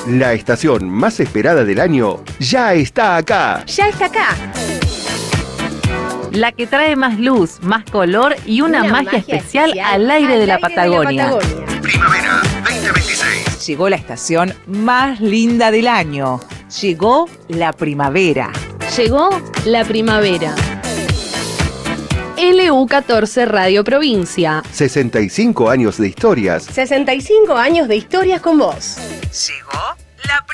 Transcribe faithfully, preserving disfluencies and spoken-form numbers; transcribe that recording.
La estación más esperada del año ya está acá. Ya está acá. La que trae más luz, más color y una, una magia, magia especial, especial al aire, al de, la aire Patagonia. de la Patagonia. Primavera veinte veintiséis. Llegó la estación más linda del año. Llegó la primavera. Llegó la primavera. L U catorce Radio Provincia. sesenta y cinco años de historias. sesenta y cinco años de historias con vos. Llegó la primavera.